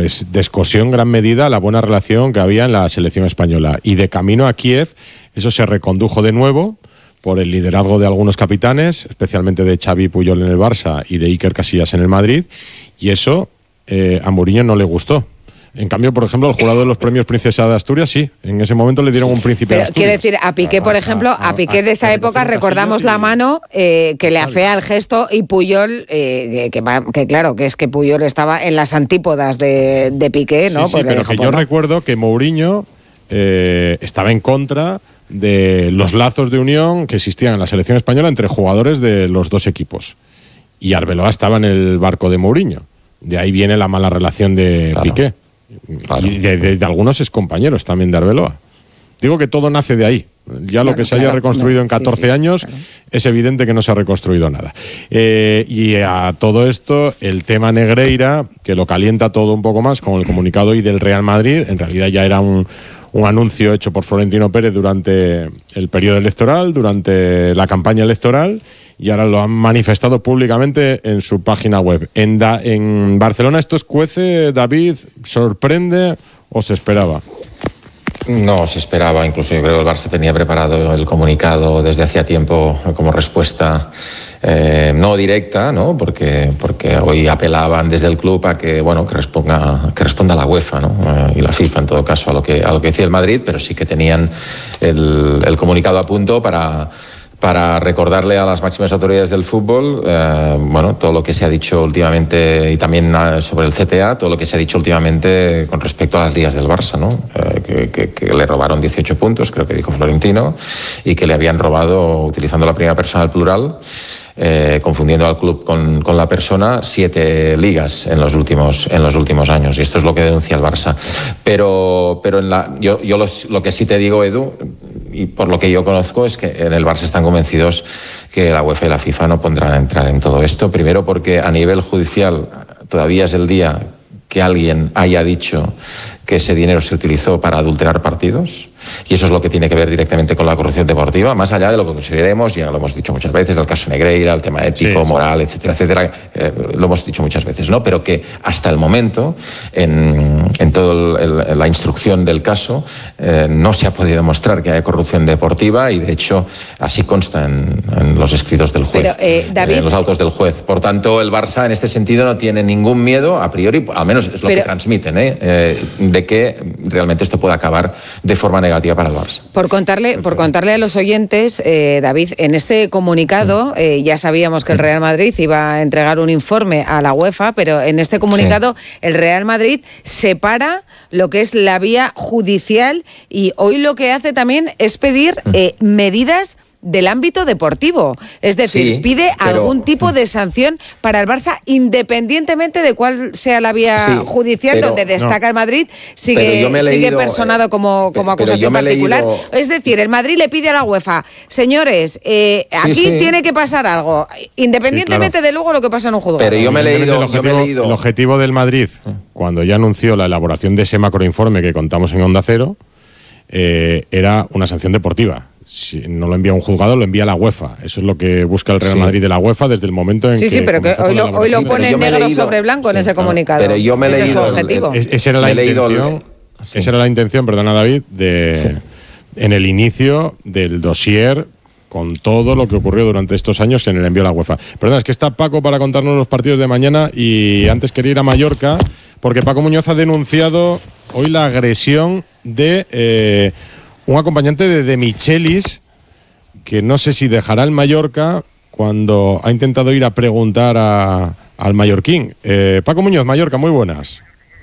descosió en gran medida la buena relación que había en la selección española. Y de camino a Kiev, eso se recondujo de nuevo por el liderazgo de algunos capitanes, especialmente de Xavi Puyol en el Barça y de Iker Casillas en el Madrid, y eso a Mourinho no le gustó. En cambio, por ejemplo, al jurado de los premios Princesa de Asturias, sí, en ese momento le dieron un príncipe de Asturias. Quiere decir, a Piqué, por ejemplo, a Piqué de esa época recordamos la mano que le afea el gesto, y Puyol, que claro, que es que Puyol estaba en las antípodas de Piqué, ¿no? Sí, pues pero que yo recuerdo que Mourinho estaba en contra de los lazos de unión que existían en la selección española entre jugadores de los dos equipos. Y Arbeloa estaba en el barco de Mourinho. De ahí viene la mala relación de Piqué. Claro. Y de algunos excompañeros también de Arbeloa. Digo que todo nace de ahí. Ya lo que se haya reconstruido en 14 años, es evidente que no se ha reconstruido nada. Y a todo esto, el tema Negreira, que lo calienta todo un poco más con el comunicado hoy del Real Madrid, en realidad ya era un anuncio hecho por Florentino Pérez durante el periodo electoral, durante la campaña electoral, y ahora lo han manifestado públicamente en su página web. En Barcelona esto escuece, David, ¿sorprende o se esperaba? No, se esperaba. Incluso yo creo que el Barça tenía preparado el comunicado desde hacía tiempo como respuesta no directa, ¿no? Porque hoy apelaban desde el club a que responda la UEFA, ¿no? Y la FIFA en todo caso a lo que decía el Madrid, pero sí que tenían el comunicado a punto para recordarle a las máximas autoridades del fútbol, todo lo que se ha dicho últimamente, y también sobre el CTA, todo lo que se ha dicho últimamente con respecto a las ligas del Barça, ¿no? Que le robaron 18 puntos, creo que dijo Florentino, y que le habían robado, utilizando la primera persona al plural, confundiendo al club con la persona, 7 ligas en los últimos años, y esto es lo que denuncia el Barça. Pero lo que sí te digo, Edu, y por lo que yo conozco, es que en el Barça están convencidos que la UEFA y la FIFA no pondrán a entrar en todo esto. Primero porque a nivel judicial todavía es el día que alguien haya dicho que ese dinero se utilizó para adulterar partidos, y eso es lo que tiene que ver directamente con la corrupción deportiva, más allá de lo que consideremos, ya lo hemos dicho muchas veces, el caso Negreira, el tema ético, moral, etcétera, etcétera, lo hemos dicho muchas veces, ¿no? Pero que hasta el momento, en toda la instrucción del caso, no se ha podido demostrar que haya corrupción deportiva, y de hecho así consta en los escritos del juez, pero, David, en los autos del juez. Por tanto, el Barça en este sentido no tiene ningún miedo, a priori, al menos es lo que transmiten, de que realmente esto pueda acabar de forma negativa para el Barça. Por contarle a los oyentes, David, en este comunicado, ya sabíamos que el Real Madrid iba a entregar un informe a la UEFA, pero en este comunicado el Real Madrid separa lo que es la vía judicial, y hoy lo que hace también es pedir medidas del ámbito deportivo. Es decir, pide algún tipo de sanción para el Barça, independientemente de cuál sea la vía judicial, donde destaca el Madrid, sigue personado como acusación particular. Es decir, el Madrid le pide a la UEFA, señores, aquí tiene que pasar algo, independientemente de luego lo que pasa en un juzgado. Pero yo me he leído el objetivo del Madrid, cuando ya anunció la elaboración de ese macroinforme que contamos en Onda Cero, era una sanción deportiva. Si no lo envía un juzgado, lo envía la UEFA. Eso es lo que busca el Real Madrid de la UEFA desde el momento en que... Sí, pero que hoy lo pone negro sobre blanco en ese comunicado. Pero yo me he leído... Ese es su objetivo. Esa era la intención, perdona David, en el inicio del dossier, con todo lo que ocurrió durante estos años en el envío a la UEFA. Perdona, es que está Paco para contarnos los partidos de mañana, y antes quería ir a Mallorca, porque Paco Muñoz ha denunciado hoy la agresión de... un acompañante de De Michelis, que no sé si dejará el Mallorca cuando ha intentado ir a preguntar al mallorquín. Paco Muñoz, Mallorca, muy buenas.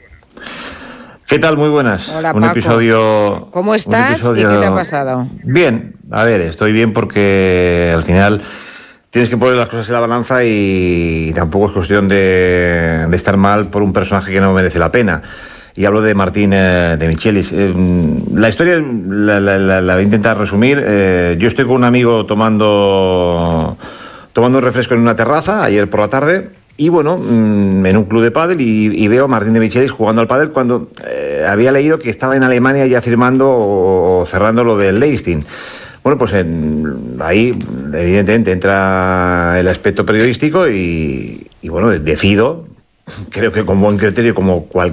¿Qué tal? Muy buenas. Hola, un Paco. Episodio. ¿Cómo estás y qué te ha pasado? Bien, a ver, estoy bien porque al final tienes que poner las cosas en la balanza, y tampoco es cuestión de estar mal por un personaje que no merece la pena. Y hablo de Martín De Michelis. La historia la voy a intentar resumir. Yo estoy con un amigo tomando un refresco en una terraza ayer por la tarde, y bueno, en un club de pádel, y veo a Martín De Michelis jugando al pádel cuando había leído que estaba en Alemania ya firmando o cerrando lo del Leipzig. Bueno, pues ahí evidentemente entra el aspecto periodístico, y bueno, decido, creo que con buen criterio, como cualquier